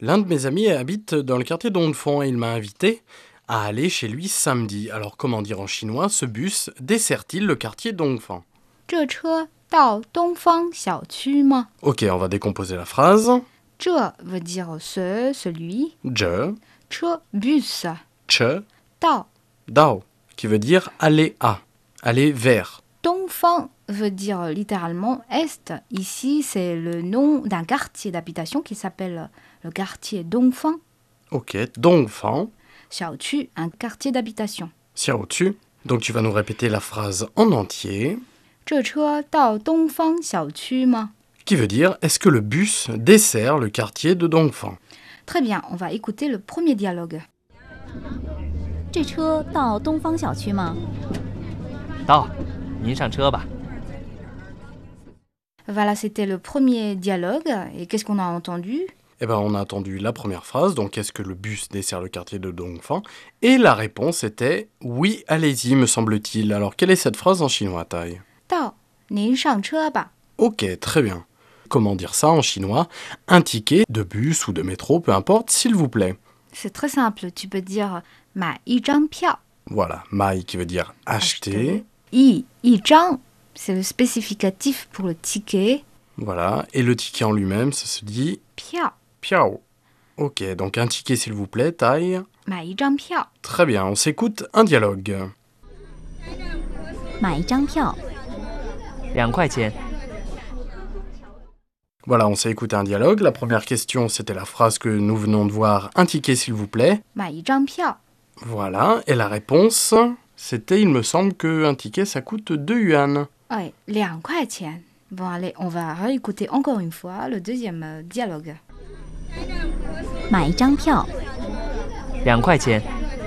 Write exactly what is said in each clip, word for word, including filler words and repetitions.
L'un de mes amis habite dans le quartier Dongfang et il m'a invité à aller chez lui samedi. Alors comment dire en chinois, ce bus dessert-il le quartier Dongfang? 这车到东方小区吗？ Ok, on va décomposer la phrase. 这 veut dire ce, celui. Je, 车 bus. che, 到 dao, qui veut dire aller à, aller vers. 东方 veut dire littéralement est. Ici, c'est le nom d'un quartier d'habitation qui s'appelle le quartier Dongfang. Ok, Dongfang, 小区, un quartier d'habitation. xiao-tu. Donc tu vas nous répéter la phrase en entier. 这车到东方小区吗？ Qui veut dire est-ce que le bus dessert le quartier de Dongfang? Très bien, on va écouter le premier dialogue. 这车到东方小区吗？ 到，您上车吧。 Voilà, c'était le premier dialogue. Et qu'est-ce qu'on a entendu? Eh ben, on a entendu la première phrase, donc est-ce que le bus dessert le quartier de Dongfang? Et la réponse était oui, allez-y, me semble-t-il. Alors, quelle est cette phrase en chinois, Tai? 到，您上车吧。 Ok, très bien. Comment dire ça en chinois? Un ticket de bus ou de métro, peu importe, s'il vous plaît. C'est très simple, tu peux dire 买一张票. Voilà, mai qui veut dire acheter. 一一张, c'est le spécificatif pour le ticket. Voilà, et le ticket en lui-même, ça se dit 票 piao. Ok, donc un ticket s'il vous plaît, Tai. 买一张票. Très bien, on s'écoute un dialogue. 买一张票， 两块钱。 Voilà, on s'est écouté un dialogue. La première question, c'était la phrase que nous venons de voir. Un ticket, s'il vous plaît. 买一张票. Voilà, et la réponse, c'était, il me semble, qu'un ticket, ça coûte deux yuan. Ouais, 两块钱. Bon, allez, on va réécouter encore une fois le deuxième euh, dialogue. 买一张票， 两块钱。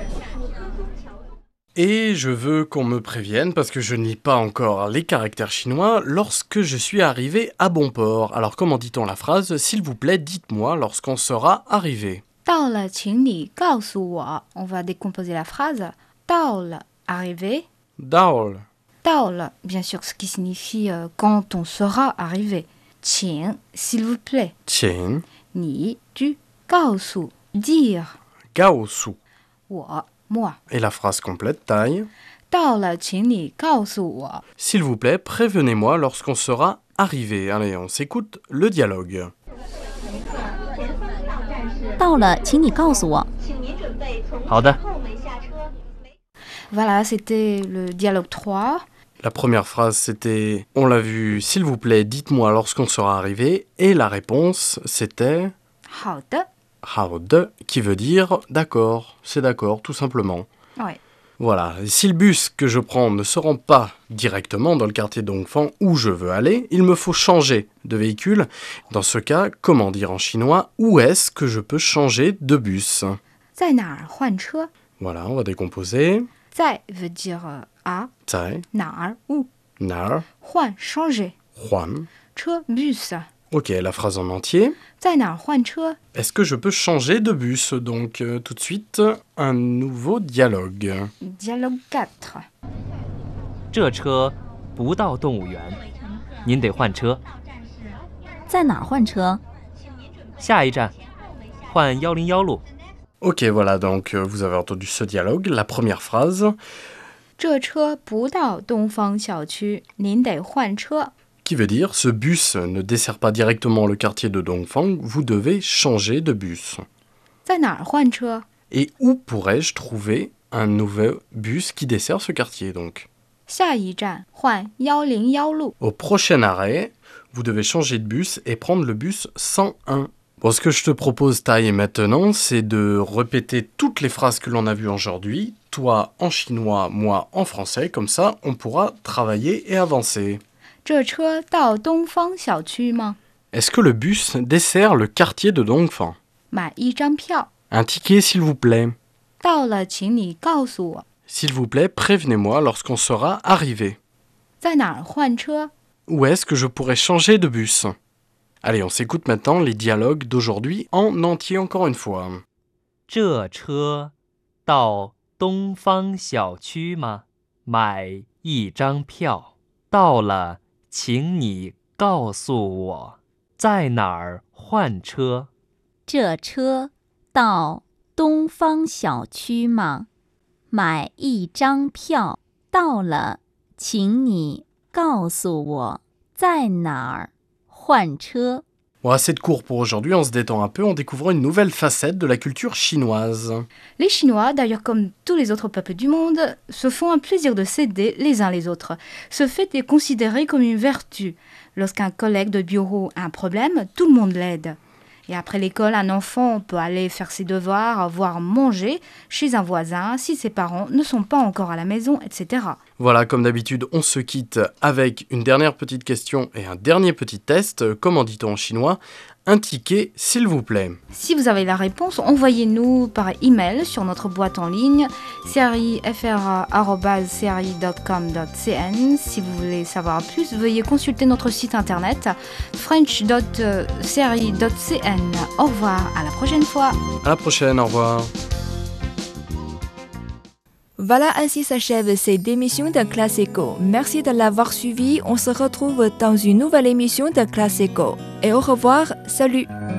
Et je veux qu'on me prévienne, parce que je ne lis pas encore les caractères chinois, lorsque je suis arrivé à bon port. Alors, comment dit-on la phrase? S'il vous plaît, dites-moi lorsqu'on sera arrivé. 到了，请你告诉我. On va décomposer la phrase. 到了, arrivé. Daol. 到了, bien sûr, ce qui signifie euh, quand on sera arrivé. 请, s'il vous plaît. Tiens. 你, tu, 告诉, dire. Gaosu. 我, moi. Et la phrase complète, Tai. 到了，请你告诉我. S'il vous plaît, prévenez-moi lorsqu'on sera arrivé. Allez, on s'écoute le dialogue. 到了，请你告诉我。 好的。 Voilà, c'était le dialogue trois. La première phrase, c'était « On l'a vu, s'il vous plaît, dites-moi lorsqu'on sera arrivé ». Et la réponse, c'était 好的. « Hao de », qui veut dire « d'accord », c'est d'accord, tout simplement. Ouais. Voilà, et si le bus que je prends ne se rend pas directement dans le quartier Dongfang où je veux aller, il me faut changer de véhicule. Dans ce cas, comment dire en chinois « Où est-ce que je peux changer de bus ?» 在哪儿换车? Voilà, on va décomposer. 在 veut dire euh, à, Zai, 哪儿 où, nar, 换 changer, huan. 车 bus. Ok, la phrase en entier. 在哪儿换车? Est-ce que je peux changer de bus? Donc, euh, tout de suite, un nouveau dialogue. Dialogue quatre. 这车不到动物园，您得换车。 在哪儿换车？ 下一站，换幺零幺路。 Ok, voilà, donc euh, vous avez entendu ce dialogue. La première phrase 这车不到东方小区，您得换车。 qui veut dire ce bus ne dessert pas directement le quartier de Dongfang, vous devez changer de bus. 在哪儿换车? Et où pourrais-je trouver un nouveau bus qui dessert ce quartier donc? 下一站换幺零幺路。 Au prochain arrêt, vous devez changer de bus et prendre le bus cent un. Bon, ce que je te propose, Tai, maintenant, c'est de répéter toutes les phrases que l'on a vues aujourd'hui, toi en chinois, moi en français, comme ça on pourra travailler et avancer. 这车到东方小区吗? Est-ce que le bus dessert le quartier de Dongfang? 买一张票. Un ticket, s'il vous plaît. 到了，请你告诉我. S'il vous plaît, prévenez-moi lorsqu'on sera arrivé. 在哪儿换车? Où est-ce que je pourrais changer de bus? Allez, on s'écoute maintenant les dialogues d'aujourd'hui en entier encore une fois. 这车到东方小区吗？买一张票。到了，请你告诉我，在哪儿换车？ 这车到东方小区吗？买一张票，到了，请你告诉我在哪儿换车。 Bon, assez de cours pour aujourd'hui, on se détend un peu en découvrant une nouvelle facette de la culture chinoise. Les Chinois, d'ailleurs comme tous les autres peuples du monde, se font un plaisir de s'aider les uns les autres. Ce fait est considéré comme une vertu. Lorsqu'un collègue de bureau a un problème, tout le monde l'aide. Et après l'école, un enfant peut aller faire ses devoirs, voire manger chez un voisin si ses parents ne sont pas encore à la maison, et cetera. Voilà, comme d'habitude, on se quitte avec une dernière petite question et un dernier petit test. Comment dit-on en chinois? Un ticket, s'il vous plaît. Si vous avez la réponse, envoyez-nous par email sur notre boîte en ligne c r i f r a arobase c r i point com point c n. Si vous voulez savoir plus, veuillez consulter notre site internet french point c r i point c n. Au revoir, à la prochaine fois. À la prochaine, au revoir. Voilà, ainsi s'achève cette émission de Classe Éco. Merci de l'avoir suivi. On se retrouve dans une nouvelle émission de Classe Éco. Et au revoir, salut!